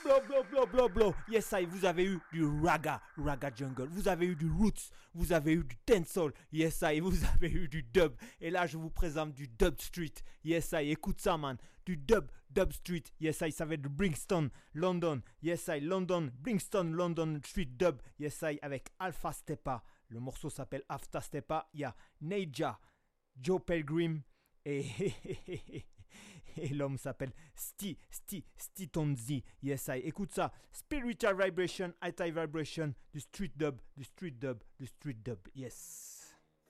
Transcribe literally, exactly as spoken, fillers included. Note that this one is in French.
blo, blo, blo, blo, blo. Yes, I, vous avez eu du raga, raga jungle. Vous avez eu du roots, vous avez eu du dancehall. Yes, I, vous avez eu du dub. Et là, je vous présente du dub street. Yes, I, écoute ça, man. Du dub, dub street. Yes, I, ça va être de Brixton, London. Yes, I, London, Brixton, London street dub. Yes, I, avec Alpha Stepa. Le morceau s'appelle After Stepa. Il y a Neja, Joe Pelgrim et, et l'homme s'appelle Sti, Sti, Sti Tonzi. Yes, I. Écoute ça. Spiritual Vibration, High Vibration, du street dub, du street dub, du street dub. Yes.